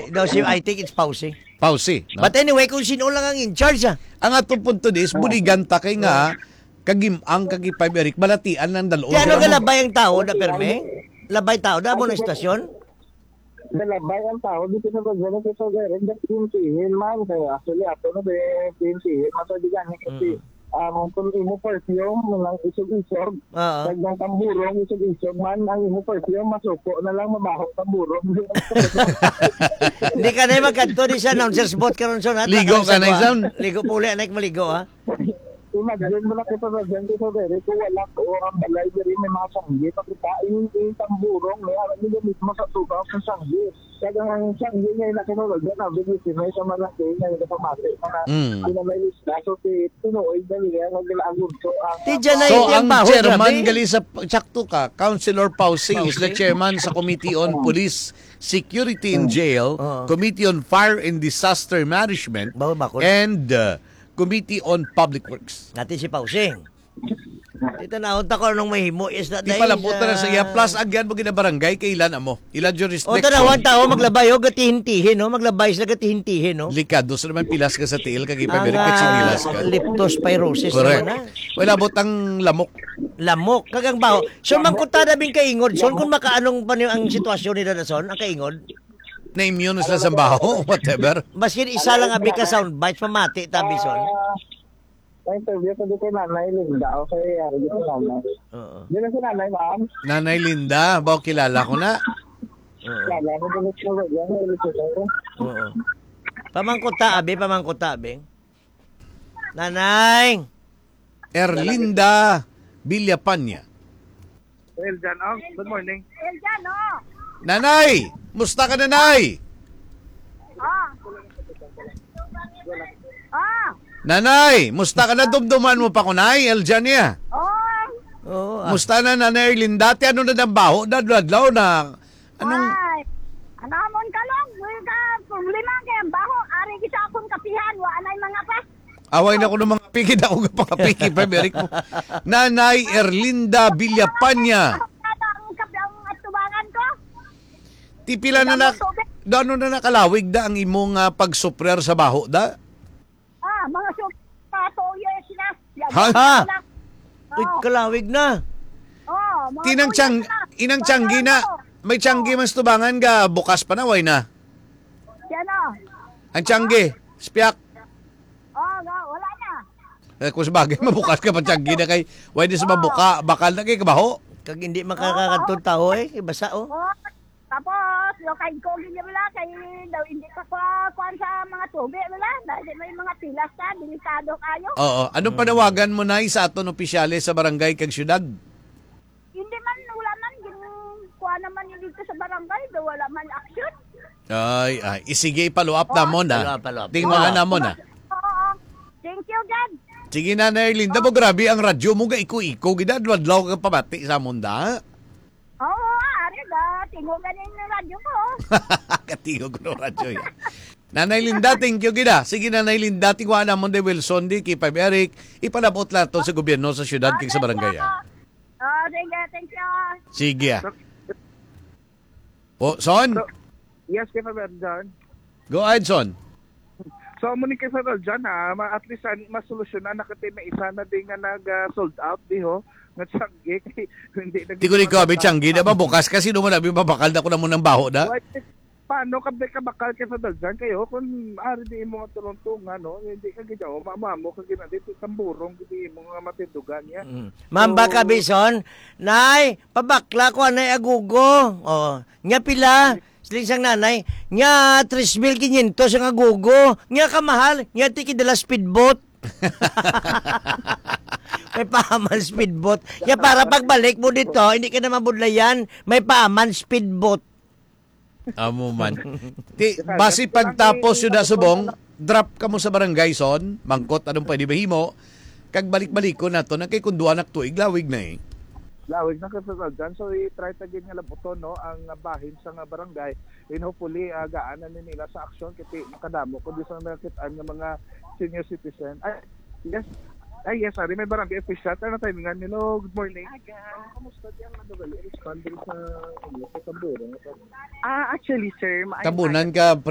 No, I think it's Pausi. Pausi. No? But anyway, kung sino lang ang in charge, Ang atong punto is, buniganta kay nga, kagimang kagipay Eric, balatian ng daloon. kaya ano ka labay ang tao na perme? Labay tao na mo ng istasyon? Nalabay ang tao dito sa Bagano sa Gareng na pinsihin man kaya actually ako na be pinsihin matadigan kasi kung imo perfume lang isog-isog nagdang tamburong isog-isog man ang imo perfume masuko na lang mabaho tamburong. Hindi ka na magkanto di sa announcer's booth karon so ligo ka na isang ligo puli anak maligo ha. Imagine mo na kita sa Bagano sa Gareng kung wala ko ang balay diri may mga sanggi pakitain yung tamburong may alam niyo mismo sa tugaw sa sanggi. Kaya ang sanggi ngayon na kinulog na bibisin may sa malaki na yung pamati na may lista so tinuoy na niya naglaagod so ang chairman gali sa sakto ka Councilor Pausi is the chairman sa Committee on Police Security in Jail, Committee on Fire and Disaster Management, and Committee on Public Works. Natin si Pausing. Ito na unta ko nung mahimo is that di pala buta na sa iya plus agyan mo ginabarangay kailan amo ilan jurisdiction. O tanawan tao maglabay o gatihintihin no maglabay sila gatihintihin no. Likado sa naman pilas ka sa tiil kag ipabirikit sinilas ka. Leptospirosis naman na. Wala botang lamok kagang baho. So mangkutada bing kaingod son kung makaanong pa ang sitwasyon nila na son ang kaingod. Na immune sila sa baho, whatever. Baskin isa lang abi ka sound bites pamati tabi son. Na-interview ko dito Nanay Linda. Okay, dito Nanay. Di na si Nanay, ma'am. Nanay Linda, ba kilala ko na? Kilala ko dito. Pamangkuta abi. Nanay! Erlinda Villapanya. Eljan, good morning. Eljan, Nanay! Musta ka, Nanay? Nanay, musta ka na dumduman mo pa ko, Nay? Eljan niya. Musta na, Nanay Erlinda? Dati ano na ng baho? Dadlaw na. Anong... Anamon ka lang. Problema kaya baho. Ari kita akong kapihan. Anay mga pa. Away na ko ng mga piki. Ako ka pa kapiki. Pamirik mo. Nanay Erlinda Villapanya. Ang atubangan ko. Tipila na ano na nakalawig da ang imong pagsuprer sa baho da? Mga patoyo sila. Ha? Kalawig na. Inang tiyanggi na. May tiyanggi mas tubangan ga bukas pa na, way na. Ang tiyanggi, spiyak. Wala na. Kung sabagay, mabukas ka pa tiyanggi na kay, way na sa mabuka, bakal na kay kabaho. Kag hindi makakakantong tao basa Tapos, lokay ko ganyan wala, kay daw hindi ka kuhan sa mga tubig wala, dahil may mga pilas ka, delikado kayo. Oo, anong panawagan mo na sa aton opisyales sa barangay kag syudad? Hindi man, wala man, kuha naman yun dito sa barangay, daw wala man action. Ay, isige follow up na mo na. Tingnan na mo na. Oo, thank you, God. Sige na, Erlinda, mo grabe ang radyo mo ga iko-iko, gidadladlaw ka pamati sa munda. Oo, tingog ganin ng radyo ko. Katingog ng radyo yan. Nanay Linda, thank you gida. Sige, Nanay Linda, tingwa na mo de Wilson, di kay Pab Eric, ipalabot lang to sa gobyerno sa syudad kay sa barangay. Sige, thank you. Sige. Son? Yes, kay Pab John. Go ahead, Son. So, muni kay Pab John, at least masolusyonan na kasi may isa na din nga nag-sold out, di ho? Nga tiyanggi, hindi Tiko may tiyanggi na ba bukas kasi naman nabi mabakal na ko na mo ng baho na? Paano ka bakal kay Fadaljan kayo kung ari di mo nga tulong-tungan no hindi ka gidyaw mamamo ka gina dito tamburong di mo nga matindugan niya. Ma'am baka bison, nay, pabakla ko anay agugo. Nya pila? Siling sang nanay, nya 3,500 ang agugo. Nya kamahal, nya tiki dala speedboat. May paaman speedboat. Ya para pagbalik mo dito, hindi ka na mabudlayan, may paaman speedboat. Amo man. Basi pagtapos yun na subong, drop ka mo sa barangay son, mangkot anong pwede bahimo, kag balik-balik ko na to, na kay kunduan ak tuig, lawig na Lawig na kasagdan. So, i-try tagin nga labuton no, ang bahin sa nga barangay. And hopefully, gaanan nila sa aksyon. Kasi makadamo ko di sa nakitaan ng mga senior citizen. Yes, sorry. May barangay official. Ano timingan nyo? Good morning. Kamusta diyan? Responding sa Tamburo. Actually, sir, tabunan ka